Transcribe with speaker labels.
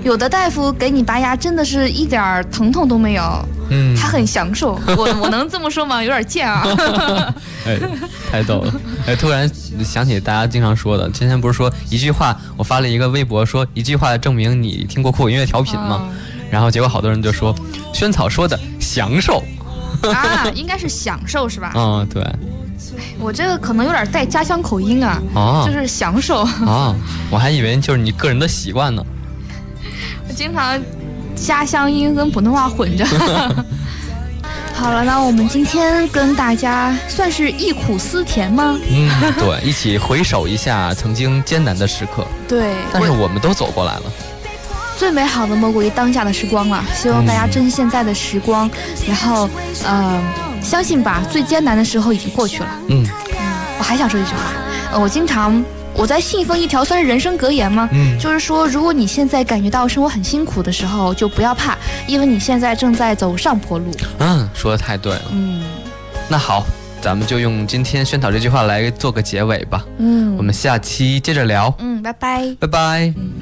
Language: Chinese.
Speaker 1: 有的大夫给你拔牙真的是一点疼痛都没有，还很享受。我能这么说吗？有点贱啊。
Speaker 2: 哎，太逗了。哎，突然想起大家经常说的，今天不是说一句话，我发了一个微博说一句话证明你听过酷狗音乐调频吗？然后结果好多人就说萱草说的享受
Speaker 1: 啊，应该是享受是吧？
Speaker 2: 对。
Speaker 1: 我这个可能有点带家乡口音啊，就是享受
Speaker 2: 啊，我还以为就是你个人的习惯呢。
Speaker 1: 我经常家乡音跟普通话混着。好了，那我们今天跟大家算是忆苦思甜吗？
Speaker 2: 对，一起回首一下曾经艰难的时刻。
Speaker 1: 对，
Speaker 2: 但是我们都走过来了。
Speaker 1: 最美好的莫过于当下的时光了，希望大家珍惜现在的时光，然后相信吧，最艰难的时候已经过去了。我还想说一句话，我在信奉一条算是人生格言吗？就是说，如果你现在感觉到生活很辛苦的时候，就不要怕，因为你现在正在走上坡路。
Speaker 2: 说得太对了。那好，咱们就用今天萱草这句话来做个结尾吧。我们下期接着聊。
Speaker 1: 拜拜，
Speaker 2: 拜拜。